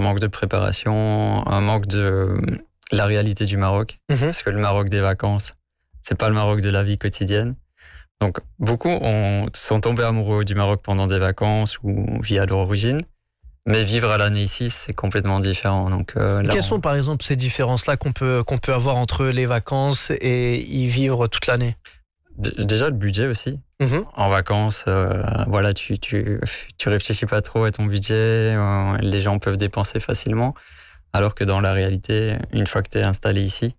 manque de préparation, un manque de la réalité du Maroc. Parce que le Maroc des vacances, c'est pas le Maroc de la vie quotidienne. Donc, beaucoup sont tombés amoureux du Maroc pendant des vacances ou via leur origine. Mais vivre à l'année ici, c'est complètement différent. Donc, quelles sont par exemple ces différences-là qu'on peut avoir entre les vacances et y vivre toute l'année? Déjà le budget aussi. En vacances, voilà, tu réfléchis pas trop à ton budget. Les gens peuvent dépenser facilement. Alors que dans la réalité, une fois que tu es installé ici,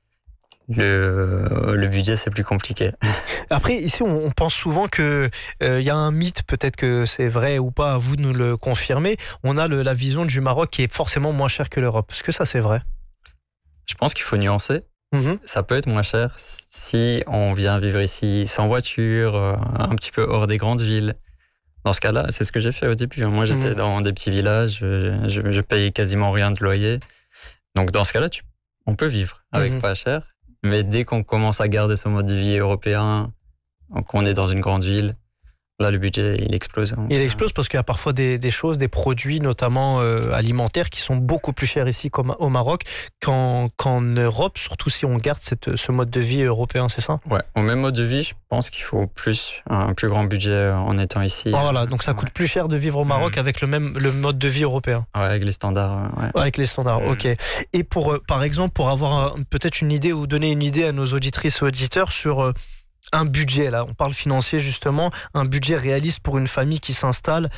le budget, c'est plus compliqué. Après, ici, on pense souvent qu'il y a un mythe, peut-être que c'est vrai ou pas, à vous de nous le confirmer. On a la vision du Maroc qui est forcément moins cher que l'Europe. Est-ce que ça, c'est vrai? Je pense qu'il faut nuancer. Ça peut être moins cher si on vient vivre ici sans voiture, un petit peu hors des grandes villes. Dans ce cas-là, c'est ce que j'ai fait au début. Moi, j'étais dans des petits villages, je payais quasiment rien de loyer. Donc, dans ce cas-là, on peut vivre avec pas cher. Mais dès qu'on commence à garder ce mode de vie européen, qu'on est dans une grande ville, là, le budget, il explose. Il explose parce qu'il y a parfois des choses, des produits, notamment alimentaires, qui sont beaucoup plus chers ici comme au Maroc qu'en Europe, surtout si on garde ce mode de vie européen, c'est ça? Ouais, au même mode de vie, je pense qu'il faut un plus grand budget en étant ici. Voilà, donc ça coûte plus cher de vivre au Maroc avec le mode de vie européen. Ouais, avec les standards. Avec les standards, ok. Et par exemple, pour avoir peut-être une idée ou donner une idée à nos auditrices et auditeurs sur... un budget, là, on parle financier justement, un budget réaliste pour une famille qui s'installe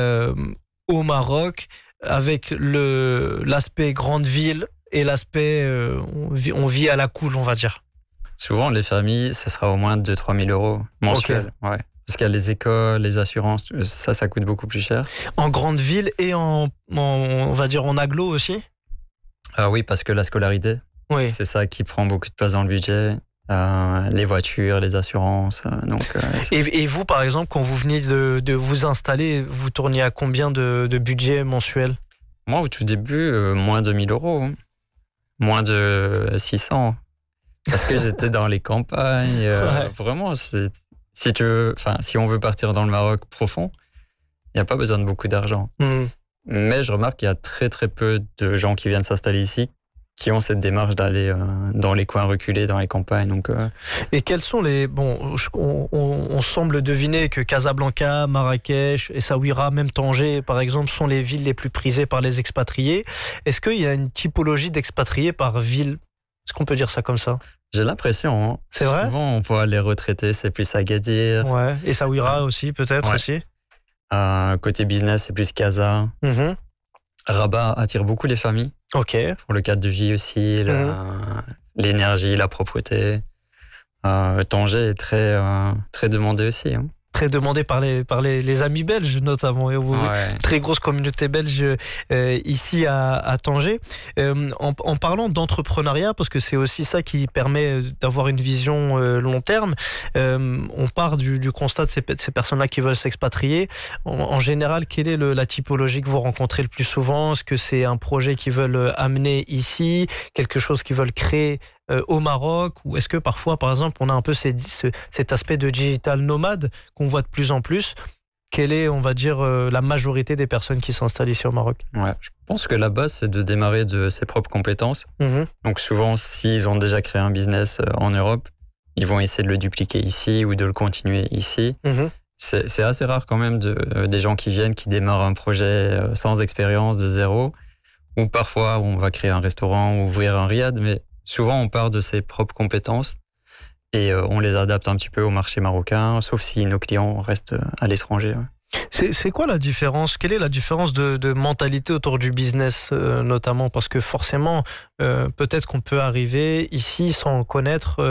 au Maroc avec l'aspect grande ville et l'aspect on vit à la cool, on va dire. Souvent, les familles, ça sera au moins 2-3 000 euros mensuels. Okay. Ouais. Parce qu'il y a les écoles, les assurances, ça coûte beaucoup plus cher. En grande ville et on va dire en agglo aussi? Oui, parce que la scolarité, c'est ça qui prend beaucoup de place dans le budget. Les voitures, les assurances. Et vous, par exemple, quand vous venez de vous installer, vous tourniez à combien de budget mensuel? Moi, au tout début, moins de 1 000 euros. Moins de 600. Parce que j'étais dans les campagnes. Vraiment, si on veut partir dans le Maroc profond, il n'y a pas besoin de beaucoup d'argent. Mais je remarque qu'il y a très, très peu de gens qui viennent s'installer ici qui ont cette démarche d'aller dans les coins reculés, dans les campagnes. Donc, Et quels sont les... Bon, on semble deviner que Casablanca, Marrakech, Essaouira, même Tanger, par exemple, sont les villes les plus prisées par les expatriés. Est-ce qu'il y a une typologie d'expatriés par ville? Est-ce qu'on peut dire ça comme ça? J'ai l'impression. C'est vrai? Souvent, on voit les retraités, c'est plus Agadir. Ouais. Essaouira aussi, peut-être aussi. Côté business, c'est plus Casa. Rabat attire beaucoup les familles. Ok. Pour le cadre de vie aussi, l'énergie, la propreté. Tanger est très, très demandé aussi. Très demandé par les amis belges notamment. Très grosse communauté belge ici à Tanger. En parlant d'entrepreneuriat, parce que c'est aussi ça qui permet d'avoir une vision long terme, on part du constat de ces personnes-là qui veulent s'expatrier. En général, quelle est la typologie que vous rencontrez le plus souvent? Est-ce que c'est un projet qu'ils veulent amener ici, quelque chose qu'ils veulent créer au Maroc, ou est-ce que parfois, par exemple, on a un peu cet aspect de digital nomade qu'on voit de plus en plus? Quelle est, on va dire, la majorité des personnes qui s'installent ici au Maroc? Je pense que la base, c'est de démarrer de ses propres compétences. Donc souvent, s'ils ont déjà créé un business en Europe, ils vont essayer de le dupliquer ici ou de le continuer ici. C'est assez rare quand même des gens qui viennent, qui démarrent un projet sans expérience, de zéro, ou parfois on va créer un restaurant ou ouvrir un riad, mais souvent, on part de ses propres compétences et on les adapte un petit peu au marché marocain, sauf si nos clients restent à l'étranger. C'est quoi la différence? Quelle est la différence de mentalité autour du business, notamment? Parce que forcément, peut-être qu'on peut arriver ici sans connaître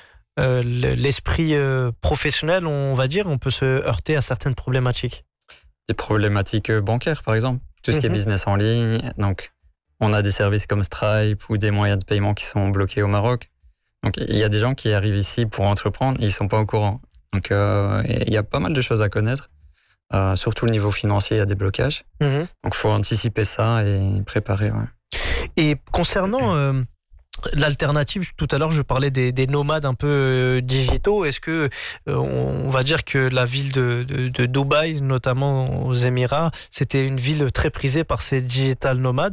l'esprit professionnel, on va dire. On peut se heurter à certaines problématiques. Des problématiques bancaires, par exemple. Tout ce qui est business en ligne, donc... On a des services comme Stripe ou des moyens de paiement qui sont bloqués au Maroc. Donc, il y a des gens qui arrivent ici pour entreprendre, ils ne sont pas au courant. Donc, il y a pas mal de choses à connaître. Surtout au niveau financier, il y a des blocages. Donc, il faut anticiper ça et préparer. Et concernant l'alternative, tout à l'heure, je parlais des nomades un peu digitaux. Est-ce que on va dire que la ville de Dubaï, notamment aux Émirats, c'était une ville très prisée par ces digital nomades?